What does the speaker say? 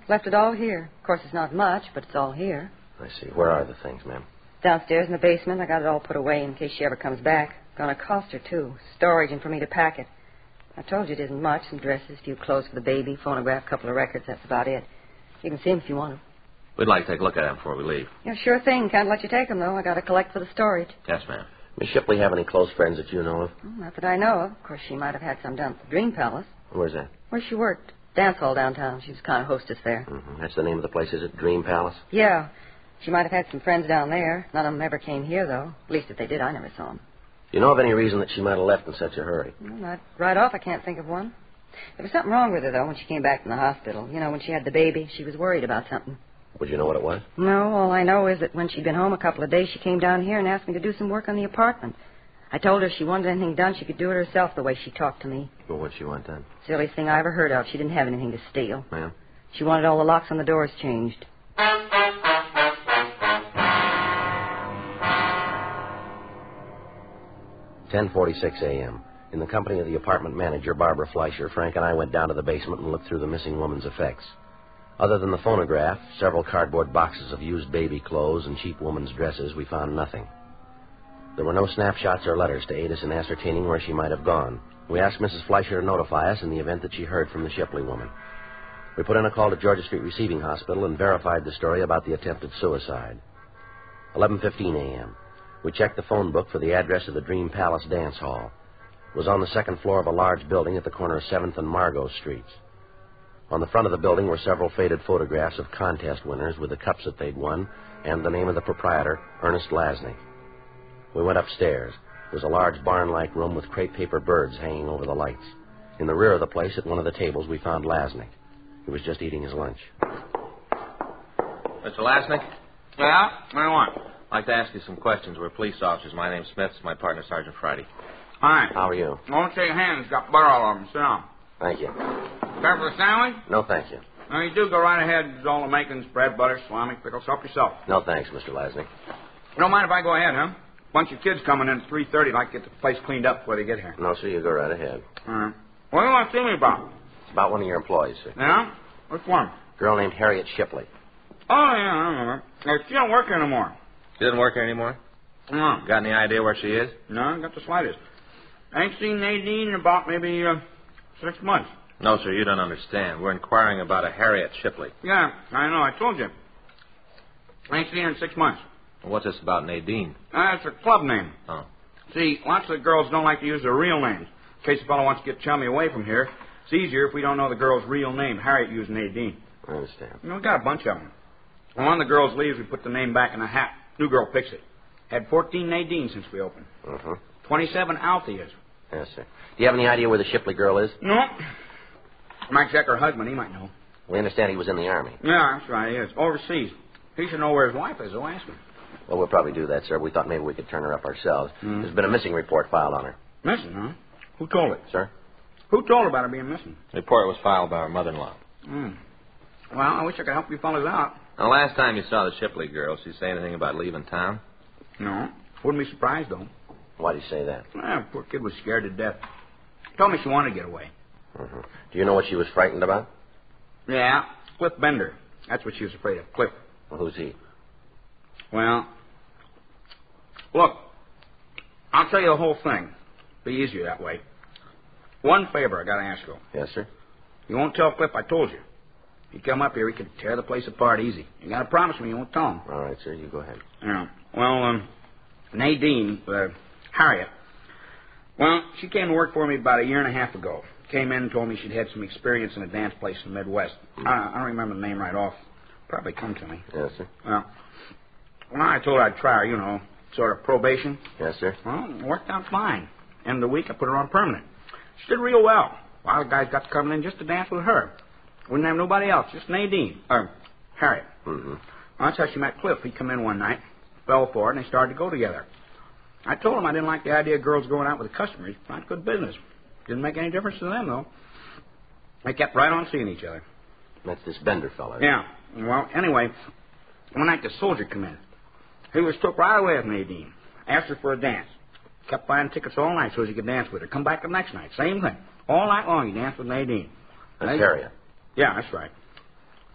Left it all here. Of course, it's not much, but it's all here. I see. Where are the things, ma'am? Downstairs in the basement. I got it all put away in case she ever comes back. Gonna cost her, too. Storage and for me to pack it. I told you it isn't much. Some dresses, a few clothes for the baby, phonograph, couple of records. That's about it. You can see them if you want them. We'd like to take a look at them before we leave. Yeah, sure thing. Can't let you take them, though. I gotta collect for the storage. Yes, ma'am. Miss Shipley have any close friends that you know of? Not that I know of. Of course, she might have had some down at the Dream Palace. Where's that? Where she worked. Dance hall downtown. She was kind of hostess there. Mm-hmm. That's the name of the place, is it? Dream Palace? Yeah. She might have had some friends down there. None of them ever came here, though. At least if they did, I never saw them. Do you know of any reason that she might have left in such a hurry? Well, not right off, I can't think of one. There was something wrong with her, though, when she came back from the hospital. You know, when she had the baby, she was worried about something. Would you know what it was? No, all I know is that when she'd been home a couple of days, she came down here and asked me to do some work on the apartment. I told her if she wanted anything done, she could do it herself the way she talked to me. Well, what'd she want done? Silliest thing I ever heard of. She didn't have anything to steal. Ma'am? She wanted all the locks on the doors changed. "10:46 a.m. In the company of the apartment manager, Barbara Fleischer, Frank and I went down to the basement and looked through the missing woman's effects. Other than the phonograph, several cardboard boxes of used baby clothes, and cheap woman's dresses, we found nothing. There were no snapshots or letters to aid us in ascertaining where she might have gone. We asked Mrs. Fleischer to notify us in the event that she heard from the Shipley woman. We put in a call to Georgia Street Receiving Hospital and verified the story about the attempted suicide. 11:15 a.m. We checked the phone book for the address of the Dream Palace Dance Hall. It was on the second floor of a large building at the corner of 7th and Margot Streets. On the front of the building were several faded photographs of contest winners with the cups that they'd won and the name of the proprietor, Ernest Lasnik. We went upstairs. It was a large barn-like room with crepe paper birds hanging over the lights. In the rear of the place, at one of the tables, we found Lasnik. He was just eating his lunch. Mr. Lasnik? Yeah? What do you want? I'd like to ask you some questions. We're police officers. My name's Smith. My partner, Sergeant Friday. Hi. How are you? Won't shake hands. Got butter all over them. Sit down. Thank you. Care for a sandwich? No, thank you. No, you do go right ahead. There's all the makings, bread, butter, salami, pickles. Help yourself. No, thanks, Mr. Lasnik. You don't mind if I go ahead, huh? Bunch of kids coming in at 3:30. I'd like to get the place cleaned up before they get here. No, sir, you go right ahead. All right. What do you want to see me about? It's about one of your employees, sir. Yeah? Which one? A girl named Harriet Shipley. Oh, yeah, I remember. She don't work here anymore. She doesn't work here anymore? No. Got any idea where she is? No, got the slightest. I ain't seen Nadine in about maybe 6 months. No, sir, you don't understand. We're inquiring about a Harriet Shipley. Yeah, I know. I told you. I ain't seen her in 6 months. What's this about Nadine? That's her club name. Oh. See, lots of girls don't like to use their real names. In case a fellow wants to get chummy away from here, it's easier if we don't know the girl's real name. Harriet used Nadine. I understand. You know, we got a bunch of them. When one of the girls leaves, we put the name back in a hat. New girl picks it. Had 14 Nadine since we opened. 27 Altheas. Yes, sir. Do you have any idea where the Shipley girl is? No. Might check her husband. He might know. We understand he was in the Army. Yeah, that's right. He is. Overseas. He should know where his wife is, so ask him. Well, we'll probably do that, sir. We thought maybe we could turn her up ourselves. There's been a missing report filed on her. Missing, huh? Who told it? Sir? Who told her about her being missing? The report was filed by our mother-in-law. Well, I wish I could help you fellas out. The last time you saw the Shipley girl, she say anything about leaving town? No. Wouldn't be surprised, though. Why do you say that? Well, poor kid was scared to death. Told me she wanted to get away. Do you know what she was frightened about? Yeah, Cliff Bender. That's what she was afraid of, Cliff. Well, who's he? Well, look, I'll tell you the whole thing. Be easier that way. One favor I got to ask you. Yes, sir. You won't tell Cliff I told you. If you come up here, he could tear the place apart easy. You got to promise me you won't tell him. All right, sir. You go ahead. Yeah. Well, Nadine, Harriet, well, she came to work for me about 1.5 years ago. Came in and told me she'd had some experience in a dance place in the Midwest. I don't remember the name right off. Probably come to me. Yes, sir. Well, I told her I'd try her, sort of probation. Yes, sir. Well, it worked out fine. End of the week, I put her on permanent. She did real well. A lot of guys got coming in just to dance with her. Wouldn't have nobody else, just Nadine. Harriet. Well, that's how she met Cliff. He come in one night, fell for it, and they started to go together. I told him I didn't like the idea of girls going out with the customers. Not good business. Didn't make any difference to them, though. They kept right on seeing each other. That's this Bender fella. Yeah. Well, anyway, one night the soldier come in. He was took right away with Nadine. Asked her for a dance. Kept buying tickets all night so he could dance with her. Come back the next night. Same thing. All night long he danced with Nadine. That's Harriet. Yeah, that's right.